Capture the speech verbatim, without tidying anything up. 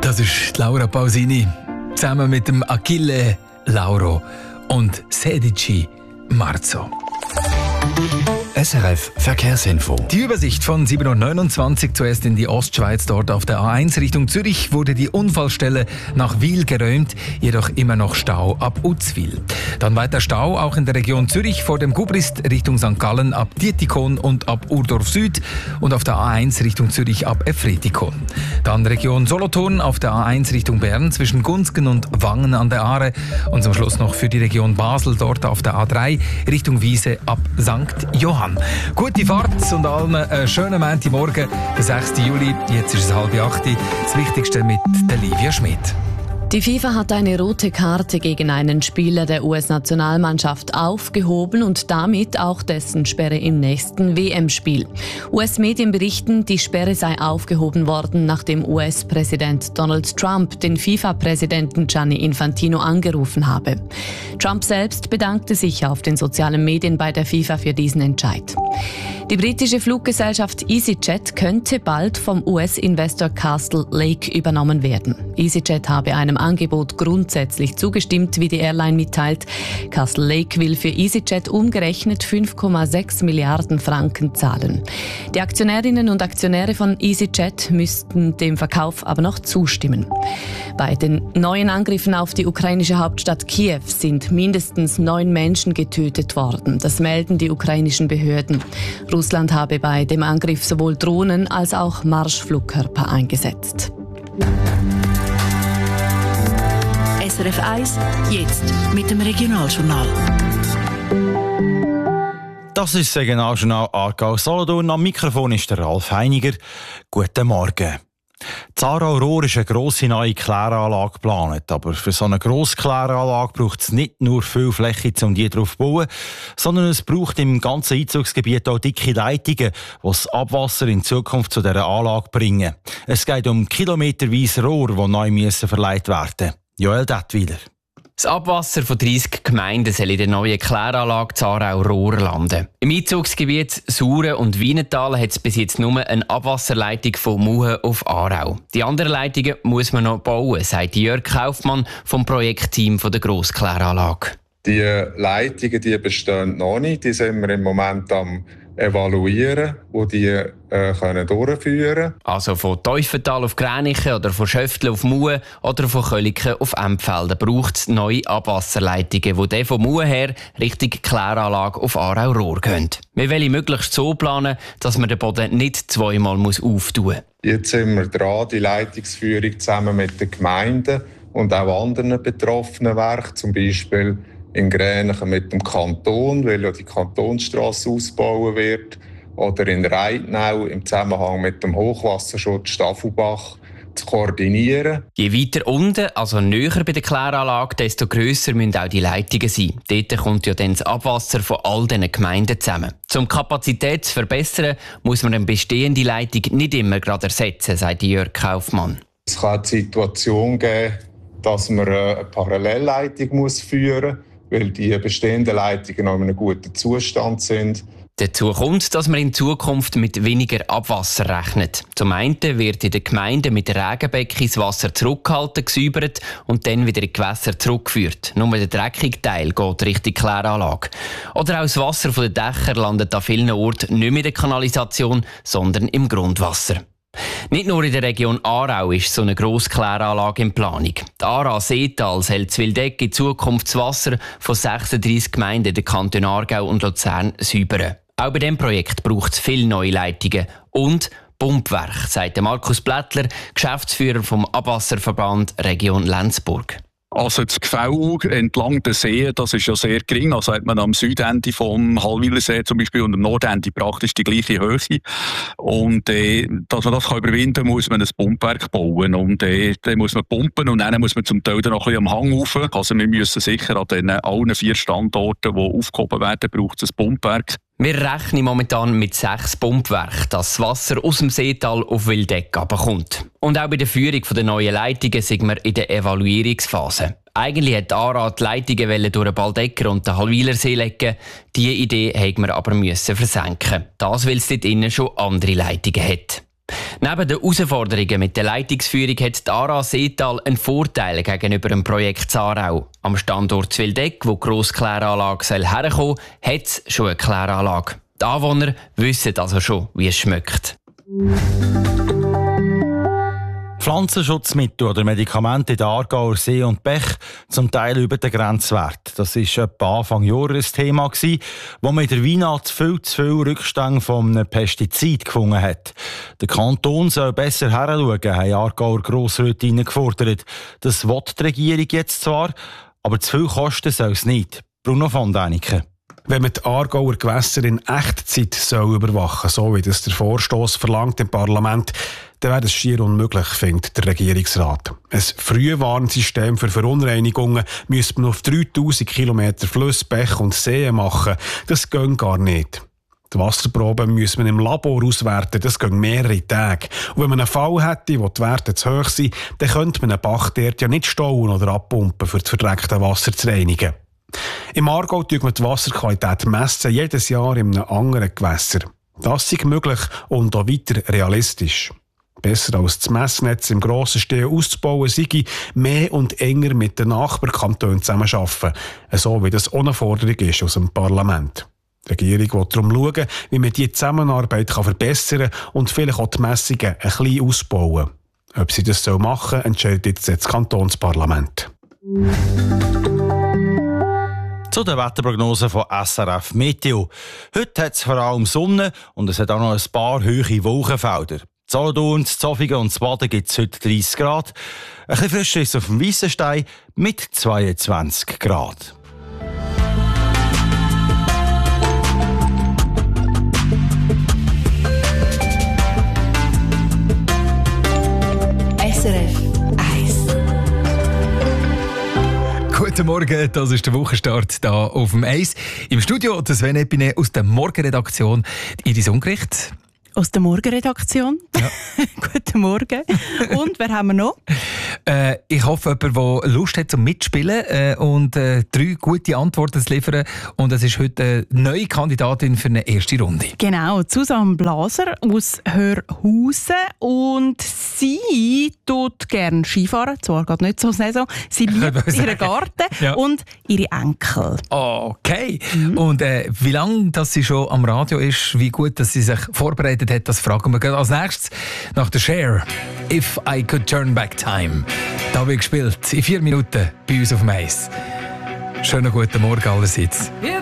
Das ist Laura Pausini, zusammen mit dem Achille Lauro und Sedici Marzo. S R F Verkehrsinfo. Die Übersicht von sieben Uhr neunundzwanzig, zuerst in die Ostschweiz, dort auf der A eins Richtung Zürich wurde die Unfallstelle nach Wil geräumt, jedoch immer noch Stau ab Uzwil. Dann weiter Stau auch in der Region Zürich vor dem Gubrist Richtung Sankt Gallen ab Dietikon und ab Urdorf Süd und auf der A eins Richtung Zürich ab Efretikon. Dann Region Solothurn auf der A eins Richtung Bern zwischen Gunzgen und Wangen an der Aare und zum Schluss noch für die Region Basel dort auf der A drei Richtung Wiese ab Sankt Johann. Gute Fahrt und allen einen schönen Montagmorgen, der sechsten Juli. Jetzt ist es halb acht. Das Wichtigste mit der Livia Schmidt. Die FIFA hat eine rote Karte gegen einen Spieler der U S-Nationalmannschaft aufgehoben und damit auch dessen Sperre im nächsten W M-Spiel. U S-Medien berichten, die Sperre sei aufgehoben worden, nachdem U S-Präsident Donald Trump den FIFA-Präsidenten Gianni Infantino angerufen habe. Trump selbst bedankte sich auf den sozialen Medien bei der FIFA für diesen Entscheid. Die britische Fluggesellschaft EasyJet könnte bald vom U S-Investor Castle Lake übernommen werden. EasyJet habe einem Angebot grundsätzlich zugestimmt, wie die Airline mitteilt. Castle Lake will für EasyJet umgerechnet fünf Komma sechs Milliarden Franken zahlen. Die Aktionärinnen und Aktionäre von EasyJet müssten dem Verkauf aber noch zustimmen. Bei den neuen Angriffen auf die ukrainische Hauptstadt Kiew sind mindestens neun Menschen getötet worden. Das melden die ukrainischen Behörden. Russland habe bei dem Angriff sowohl Drohnen als auch Marschflugkörper eingesetzt. S R F eins, jetzt mit dem Regionaljournal. Das ist das Regionaljournal Aargau-Solothurn. Am Mikrofon ist der Ralf Heiniger. Guten Morgen. Aarau Rohr ist eine grosse neue Kläranlage geplant. Aber für so eine grosse Kläranlage braucht es nicht nur viel Fläche, um die drauf zu bauen, sondern es braucht im ganzen Einzugsgebiet auch dicke Leitungen, die das Abwasser in Zukunft zu dieser Anlage bringen. Es geht um kilometerweise Rohr, die neu müssen verleiht werden. Joel Dettwiler. Das Abwasser von dreissig Gemeinden soll in der neuen Kläranlage Aarau Rohr landen. Im Einzugsgebiet Sauren und Wienetal hat es bis jetzt nur eine Abwasserleitung von Muhen auf Aarau. Die anderen Leitungen muss man noch bauen, sagt Jörg Kaufmann vom Projektteam der Grosskläranlage. Die Leitungen die bestehen noch nicht, die sind wir im Moment am evaluieren, wo die äh, können durchführen. Also von Teufental auf Gränichen oder von Schöftle auf Muhen oder von Köliken auf Empfelden braucht es neue Abwasserleitungen, die dann von Muhen her Richtung Kläranlage auf Aarau Rohr gehen. Wir wollen möglichst so planen, dass man den Boden nicht zweimal auftun muss. Jetzt sind wir dran, die Leitungsführung zusammen mit den Gemeinden und auch anderen betroffenen Werken, zum Beispiel in Gränichen mit dem Kanton, weil ja die Kantonsstrasse ausgebaut wird, oder in Reitnau im Zusammenhang mit dem Hochwasserschutz Staffelbach zu koordinieren. Je weiter unten, also näher bei der Kläranlage, desto grösser müssen auch die Leitungen sein. Dort kommt ja dann das Abwasser von all diesen Gemeinden zusammen. Um die Kapazität zu verbessern, muss man eine bestehende Leitung nicht immer gerade ersetzen, sagt Jörg Kaufmann. Es kann die Situation geben, dass man eine Parallelleitung muss führen muss, weil die bestehenden Leitungen noch in einem guten Zustand sind. Dazu kommt, dass man in Zukunft mit weniger Abwasser rechnet. Zum einen wird in den Gemeinden mit Regenbecken das Wasser zurückgehalten, gesäubert und dann wieder in die Gewässer zurückgeführt. Nur der dreckige Teil geht Richtung Kläranlage. Oder auch das Wasser von den Dächern landet an vielen Orten nicht mehr in der Kanalisation, sondern im Grundwasser. Nicht nur in der Region Aarau ist so eine grosse Kläranlage in Planung. Die Aarau-Seetal soll zu Wildeck in Zukunft das Wasser von sechsunddreissig Gemeinden der Kantone Aargau und Luzern säubern. Auch bei diesem Projekt braucht es viele neue Leitungen und Pumpwerk, sagt Markus Blättler, Geschäftsführer vom Abwasserverband Region Lenzburg. Also das Gefälle entlang der See, das ist ja sehr gering. Also hat man am Südende vom Hallwilersee zum Beispiel und am Nordende praktisch die gleiche Höhe. Und äh, dass man das kann überwinden kann, muss man ein Pumpwerk bauen. Und äh, dann muss man pumpen und dann muss man zum Teil dann noch ein bisschen am Hang rauf. Also wir müssen sicher an den allen vier Standorten, die aufgehoben werden, braucht es ein Pumpwerk. Wir rechnen momentan mit sechs Pumpwerken, dass das Wasser aus dem Seetal auf Wildeck runterkommt. Und auch bei der Führung der neuen Leitungen sind wir in der Evaluierungsphase. Eigentlich hat ARA die Leitungen durch den Baldecker und den Hallwilersee legen. Diese Idee mussten wir aber versenken. Das, weil es dort innen schon andere Leitungen hat. Neben den Herausforderungen mit der Leitungsführung hat die A R A Seetal einen Vorteil gegenüber dem Projekt Zarau. Am Standort Zwildeck, wo die Grosskläranlage herkommen soll, hat es schon eine Kläranlage. Die Anwohner wissen also schon, wie es schmeckt. Pflanzenschutzmittel oder Medikamente in der Aargauer See und Bech, zum Teil über den Grenzwert. Das war etwa Anfang Jahr ein Thema, wo man in der Weihnacht viel zu viel Rückstände von einem Pestizid gefunden hat. Der Kanton soll besser hinschauen, haben Aargauer Grossräte gefordert. Das will die Regierung jetzt zwar, aber zu viel kosten soll es nicht. Bruno von Däniken. Wenn man die Aargauer Gewässer in Echtzeit soll überwachen soll, so wie das der Vorstoss verlangt im Parlament, dann wäre das schier unmöglich, findet der Regierungsrat. Ein Frühwarnsystem für Verunreinigungen müsste man auf dreitausend Kilometer Flüsse, Bäche und Seen machen. Das geht gar nicht. Die Wasserproben muss man im Labor auswerten, das geht mehrere Tage. Und wenn man einen Fall hätte, wo die Werte zu hoch sind, dann könnte man einen Bach dort ja nicht stauen oder abpumpen, für das verdreckte Wasser zu reinigen. Im Aargau messen wir die Wasserqualität messen, jedes Jahr in einem anderen Gewässer. Das ist möglich und auch weiter realistisch. Besser als das Messnetz im grossen Stil auszubauen, sei mehr und enger mit den Nachbarkantonen zusammenarbeiten, so wie das ohne Forderung ist aus dem Parlament. Die Regierung will darum schauen, wie man diese Zusammenarbeit verbessern kann und vielleicht auch die Messungen ein bisschen ausbauen. Ob sie das machen soll, entscheidet jetzt das Kantonsparlament. Zu den Wetterprognosen von S R F Meteo. Heute hat es vor allem Sonne und es hat auch noch ein paar hohe Wolkenfelder. Solothurn, Zofingen und Baden gibt es heute dreißig Grad. Ein bisschen frischer ist es auf dem Weissenstein mit zweiundzwanzig Grad. S R F eins. Guten Morgen, das ist der Wochenstart hier auf dem Eis. Im Studio der Sven Epine aus der Morgenredaktion. Iris Ungericht. Aus der Morgenredaktion. Ja. Guten Morgen. Und wer haben wir noch? Äh, ich hoffe, jemand, der Lust hat zum Mitspielen äh, und äh, drei gute Antworten zu liefern. Und es ist heute eine neue Kandidatin für eine erste Runde. Genau, Susanne Blaser aus Hörhausen. Und sie tut gerne Skifahren, zwar gerade nicht so Saison. Sie liebt ihren Garten ja. und ihre Enkel. Okay. Mhm. Und äh, wie lange dass sie schon am Radio ist, wie gut dass sie sich vorbereitet hat, das fragen wir als nächstes nach der Cher. If I Could Turn Back Time. Da wird gespielt in vier Minuten bei uns auf dem Eis. Schönen guten Morgen allerseits. Yeah.